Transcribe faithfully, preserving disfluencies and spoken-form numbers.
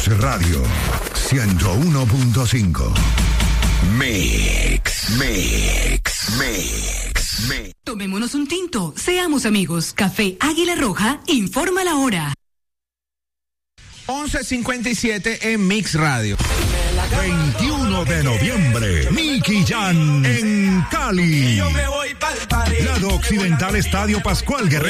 Mix Radio ciento uno punto cinco. Mix, Mix, Mix, Mix. Tomémonos un tinto, seamos amigos. Café Águila Roja informa la hora. once cincuenta y siete en Mix Radio. veintiuno de noviembre, Nicky Jam en Cali. Lado Occidental Estadio Pascual Guerrero.